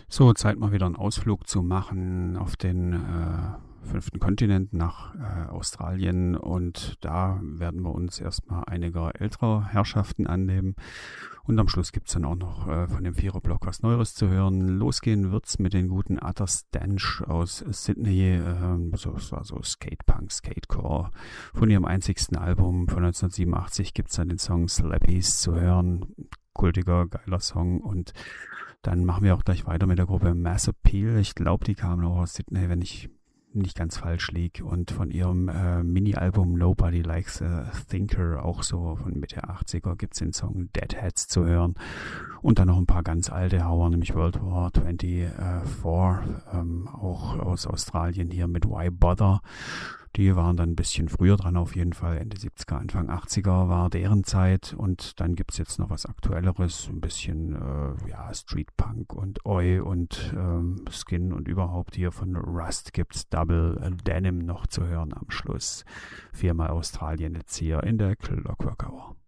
So, Zeit mal wieder einen Ausflug zu machen auf den 5. Kontinent nach Australien, und da werden wir uns erstmal einiger älterer Herrschaften annehmen und am Schluss gibt es dann auch noch von dem Viererblock was Neueres zu hören. Losgehen wird's mit den guten Utter Stench aus Sydney, so Skatepunk, Skatecore. Von ihrem einzigsten Album von 1987 gibt es dann den Song Slappies zu hören. Kultiger, geiler Song. Und dann machen wir auch gleich weiter mit der Gruppe Mass Appeal. Ich glaube, die kamen auch aus Sydney, wenn ich nicht ganz falsch liege. Und von ihrem Mini-Album Nobody Likes a Thinker, auch so von Mitte 80er, gibt es den Song Deadheads zu hören. Und dann noch ein paar ganz alte Hauer, nämlich World War 24, auch aus Australien hier mit Why Bother. Die waren dann ein bisschen früher dran, auf jeden Fall. Ende 70er, Anfang 80er war deren Zeit. Und dann gibt es jetzt noch was Aktuelleres, ein bisschen Street Punk und Oi und Skin und überhaupt. Hier von Rust gibt es Double Denim noch zu hören am Schluss. 4-mal Australien jetzt hier in der Clockwork Hour.